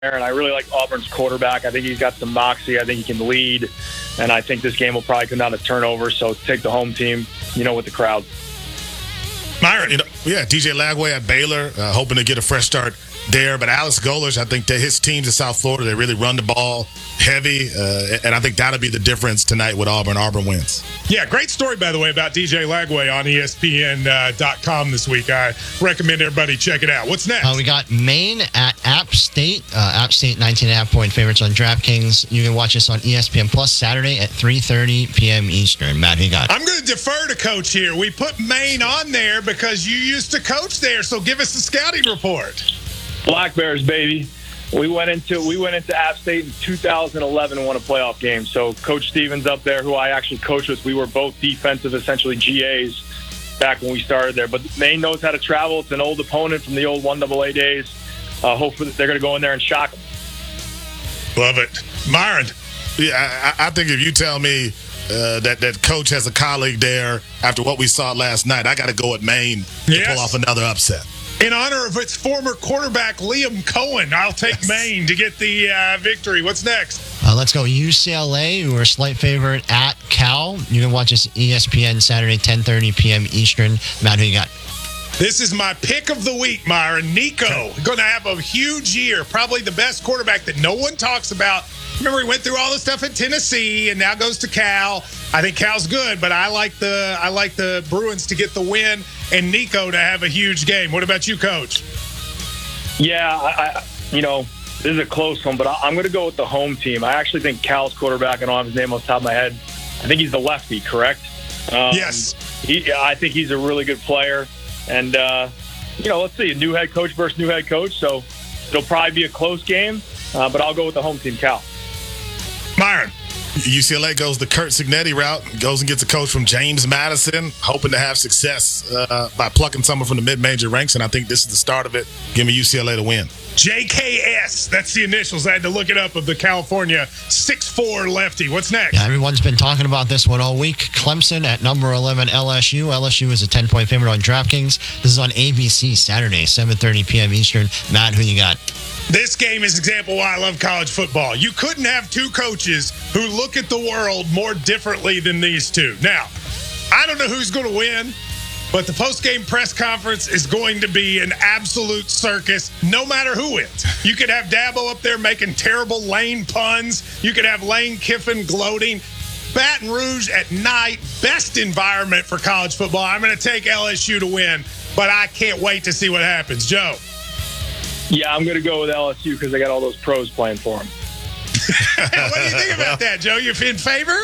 and I really like Auburn's quarterback. I think he's got some moxie. I think he can lead, and I think this game will probably come down to turnovers. So take the home team, with the crowd. Myron, DJ Lagway at Baylor, hoping to get a fresh start there. But Alex Golesh, I think that his teams in South Florida, they really run the ball heavy, and I think that'll be the difference tonight with Auburn. Auburn wins. Yeah, great story, by the way, about DJ Lagway on ESPN.com this week. I recommend everybody check it out. What's next? We got Maine at App State. App State 19.5-point favorites on DraftKings. You can watch this on ESPN Plus Saturday at 3:30 p.m. Eastern. Matt, who you got? I'm going to defer to Coach here. We put Maine on there because you used to coach there, so give us the scouting report. Black Bears, baby. We went into App State in 2011 and won a playoff game. So Coach Stevens up there, who I actually coached with, we were both defensive, essentially GAs back when we started there. But Maine knows how to travel. It's an old opponent from the old 1AA days. Hopefully they're going to go in there and shock them. Love it. Myron. Yeah, I think if you tell me that Coach has a colleague there after what we saw last night, I got to go with Maine to pull off another upset. In honor of its former quarterback, Liam Cohen, I'll take Maine to get the victory. What's next? Let's go UCLA, who are a slight favorite at Cal. You can watch this ESPN Saturday, 10:30 p.m. Eastern. Matt, who you got? This is my pick of the week, Myron. Nico, going to have a huge year. Probably the best quarterback that no one talks about. Remember, he went through all the stuff at Tennessee and now goes to Cal. I think Cal's good, but I like the Bruins to get the win and Nico to have a huge game. What about you, Coach? Yeah, I this is a close one, but I'm going to go with the home team. I actually think Cal's quarterback, I don't have his name off the top of my head. I think he's the lefty, correct? Yes. I think he's a really good player. And, let's see, a new head coach versus new head coach. So it'll probably be a close game, but I'll go with the home team, Cal. Myron. UCLA goes the Kurt Signetti route, goes and gets a coach from James Madison, hoping to have success by plucking someone from the mid-major ranks, and I think this is the start of it. Give me UCLA to win. JKS, that's the initials. I had to look it up, of the California 6'4" lefty. What's next? Yeah, everyone's been talking about this one all week. Clemson at number 11 LSU. LSU is a 10-point favorite on DraftKings. This is on ABC Saturday, 7:30 p.m. Eastern. Matt, who you got? This game is an example why I love college football. You couldn't have two coaches who look at the world more differently than these two. Now, I don't know who's going to win, but the post-game press conference is going to be an absolute circus, no matter who wins. You could have Dabo up there making terrible Lane puns. You could have Lane Kiffin gloating. Baton Rouge at night, best environment for college football. I'm going to take LSU to win, but I can't wait to see what happens. Joe? Yeah, I'm going to go with LSU because they got all those pros playing for them. What do you think about that, Joe? You in favor?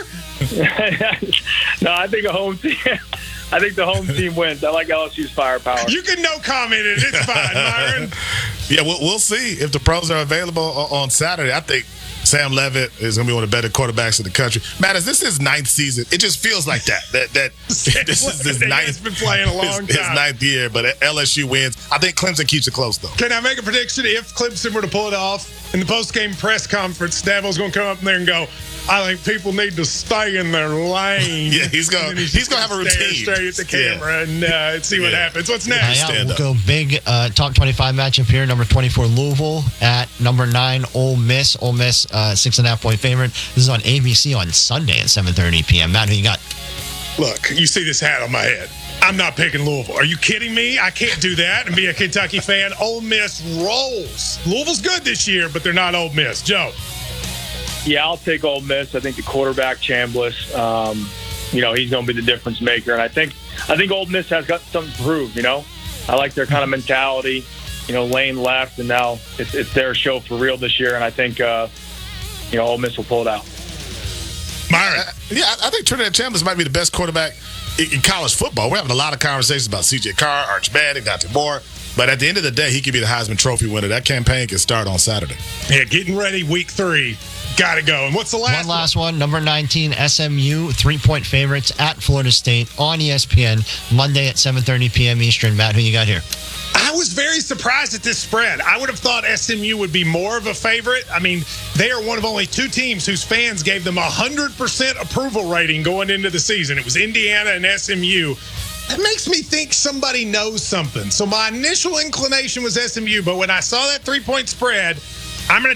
No, I think a home team. I think the home team wins. I like LSU's firepower. You can no comment it. It's fine, Myron. Yeah, we'll see if the pros are available on Saturday. I think Sam Levitt is going to be one of the better quarterbacks in the country. Matt, is this his ninth season? It just feels like that this is his ninth. He's been playing a long time. His ninth year, but LSU wins. I think Clemson keeps it close, though. Can I make a prediction? If Clemson were to pull it off in the post-game press conference, Dabo's going to come up there and go, I think people need to stay in their lane. Yeah, he's going to have a routine. Straight at the camera and see what happens. What's next? We'll go big top 25 matchup here. Number 24, Louisville at number 9, Ole Miss. Ole Miss, 6.5-point favorite. This is on ABC on Sunday at 7:30 p.m. Matt, who you got? Look, you see this hat on my head. I'm not picking Louisville. Are you kidding me? I can't do that and be a Kentucky fan. Ole Miss rolls. Louisville's good this year, but they're not Ole Miss. Joe? Yeah, I'll take Ole Miss. I think the quarterback, Chambliss, he's going to be the difference maker. And I think Ole Miss has got something to prove, I like their kind of mentality. Lane left, and now it's their show for real this year. And I think, Ole Miss will pull it out. Myron. I think Trinidad Chambliss might be the best quarterback in college football. We're having a lot of conversations about C.J. Carr, Arch Manning, Dante Moore. But at the end of the day, he could be the Heisman Trophy winner. That campaign can start on Saturday. Yeah, getting ready, week 3. Got to go. And what's the last one? One last one. Number 19, SMU, 3-point favorites at Florida State on ESPN, Monday at 7:30 p.m. Eastern. Matt, who you got here? I was very surprised at this spread. I would have thought SMU would be more of a favorite. I mean, they are one of only 2 teams whose fans gave them 100% approval rating going into the season. It was Indiana and SMU. That makes me think somebody knows something. So my initial inclination was SMU, but when I saw that 3-point spread, I'm going to